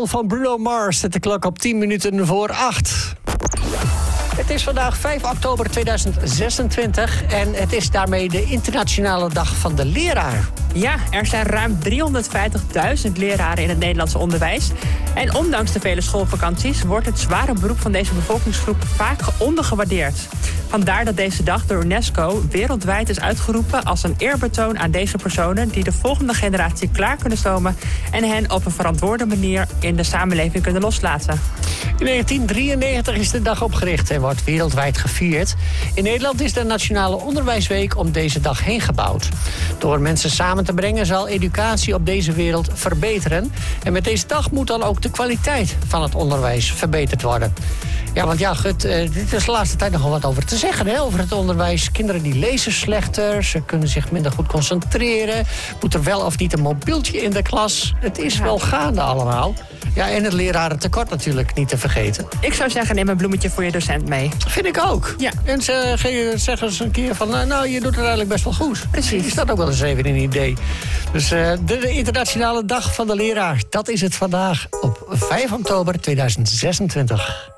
Soul van Bruno Mars. Zet de klok op 10 minuten voor 8. Het is vandaag 5 oktober 2026 en het is daarmee de internationale dag van de leraar. Ja, er zijn ruim 350.000 leraren in het Nederlandse onderwijs. En ondanks de vele schoolvakanties wordt het zware beroep van deze bevolkingsgroep vaak ondergewaardeerd. Vandaar dat deze dag door UNESCO wereldwijd is uitgeroepen als een eerbetoon aan deze personen die de volgende generatie klaar kunnen stomen en hen op een verantwoorde manier in de samenleving kunnen loslaten. In 1993 is de dag opgericht en wordt wereldwijd gevierd. In Nederland is de Nationale Onderwijsweek om deze dag heen gebouwd. Door mensen samen te brengen zal educatie op deze wereld verbeteren. En met deze dag moet dan ook de kwaliteit van het onderwijs verbeterd worden. Ja, want ja, Gut, dit is de laatste tijd nogal wat over te zeggen, hè, over het onderwijs. Kinderen die lezen slechter, ze kunnen zich minder goed concentreren. Moet er wel of niet een mobieltje in de klas? Het is wel gaande allemaal. Ja, en het lerarentekort natuurlijk niet te vergeten. Ik zou zeggen, neem een bloemetje voor je docent mee. Vind ik ook. Ja. En ze zeggen eens een keer van, nou, je doet het eigenlijk best wel goed. Precies. Is dat ook wel eens even een idee. Dus de Internationale Dag van de Leraar, dat is het vandaag op 5 oktober 2026.